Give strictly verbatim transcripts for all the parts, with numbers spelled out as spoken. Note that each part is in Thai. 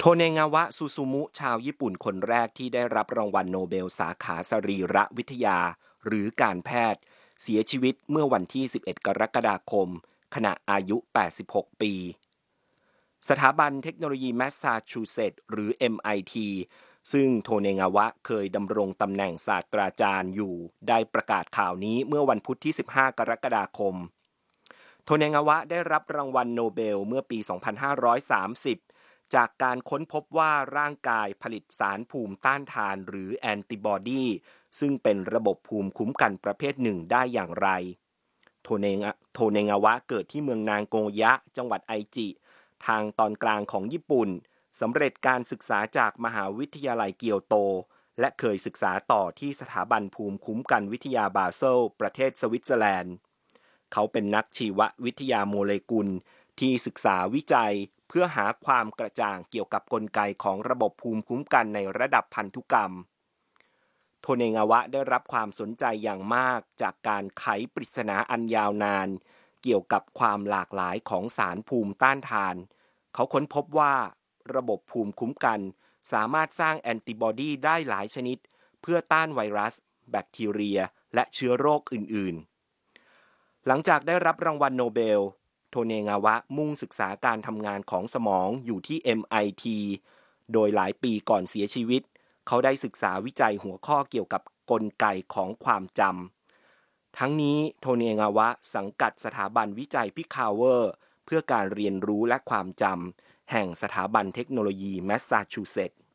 โทเนงาวะซูซูมุชาวญี่ปุ่นคนแรกที่ได้รับรางวัลโนเบลสาขาสรีรวิทยาหรือการแพทย์เสียชีวิตเมื่อวันที่สิบเอ็ดกรกฎาคมขณะอายุแปดสิบหกปีสถาบันเทคโนโลยีแมสซาชูเซตส์หรือ เอ็ม ไอ ที ซึ่งโทเนงาวะเคยดำรงตำแหน่งศาสตราจารย์อยู่ได้ประกาศข่าวนี้เมื่อวันพุธที่สิบห้ากรกฎาคมโทเนงาวะได้รับรางวัลโนเบลเมื่อปีสองพันห้าร้อยสามสิบจากการค้นพบว่าร่างกายผลิตสารภูมิต้านทานหรือแอนติบอดีซึ่งเป็นระบบภูมิคุ้มกันประเภทหนึ่งได้อย่างไรโทเนงโทเนงาวะเกิดที่เมืองนางโกยะจังหวัดไอจิทางตอนกลางของญี่ปุ่นสำเร็จการศึกษาจากมหาวิทยาลัยเกียวโตและเคยศึกษาต่อที่สถาบันภูมิคุ้มกันวิทยาบาเซลประเทศสวิตเซอร์แลนด์เขาเป็นนักชีววิทยาโมเลกุลที่ศึกษาวิจัยเพื่อหาความกระจ่างเกี่ยวกับกลไกของระบบภูมิคุ้มกันในระดับพันธุกรรมโทเนงาวะได้รับความสนใจอย่างมากจากการไขปริศนาอันยาวนานเกี่ยวกับความหลากหลายของสารภูมิต้านทานเขาค้นพบว่าระบบภูมิคุ้มกันสามารถสร้างแอนติบอดีได้หลายชนิดเพื่อต้านไวรัสแบคทีเรียและเชื้อโรคอื่นๆหลังจากได้รับรางวัลโนเบลโทเนงาวะมุ่งศึกษาการทำงานของสมองอยู่ที่ เอ็ม ไอ ที โดยหลายปีก่อนเสียชีวิตเขาได้ศึกษาวิจัยหัวข้อเกี่ยวกับกลไกของความจำทั้งนี้โทเนงาวะสังกัดสถาบันวิจัยพิคาเวอร์เพื่อการเรียนรู้และความจำแห่งสถาบันเทคโนโลยีแมสซาชูเซตส์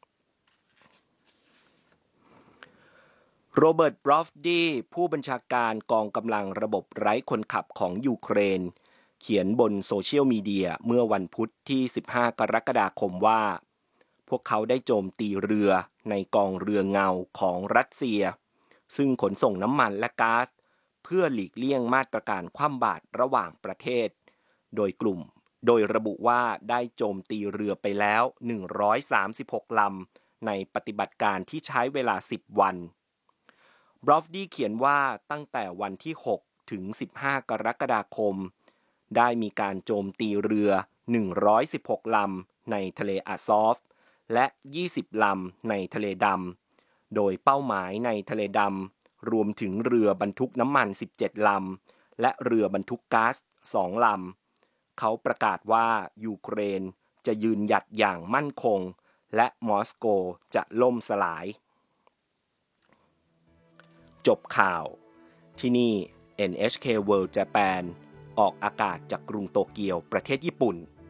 โรเบิร์ต บรอฟดีผู้บัญชาการกองกำลังระบบไร้คนขับของยูเครนเขียนบนโซเชียลมีเดียเมื่อวันพุธที่สิบห้ากรกฎาคมว่าพวกเขาได้โจมตีเรือในกองเรือเงาของรัสเซียซึ่งขนส่งน้ำมันและก๊าซเพื่อหลีกเลี่ยงมาตรการคว่ำบาตรระหว่างประเทศโดยกลุ่มโดยระบุว่าได้โจมตีเรือไปแล้วหนึ่งร้อยสามสิบหกลำในปฏิบัติการที่ใช้เวลาสิบวันบรอฟดีเขียนว่าตั้งแต่วันที่หกถึงสิบห้ากรกฎาคมได้มีการโจมตีเรือหนึ่งร้อยสิบหกลำในทะเลอาซอฟและยี่สิบลำในทะเลดำโดยเป้าหมายในทะเลดำรวมถึงเรือบรรทุกน้ำมันสิบเจ็ดลำและเรือบรรทุกก๊าซสองลำเขาประกาศว่ายูเครนจะยืนหยัดอย่างมั่นคงและมอสโกจะล่มสลายจบข่าวที่นี่ เอ็น เอช เค World Japan ออกอากาศจากกรุงโตเกียวประเทศญี่ปุ่น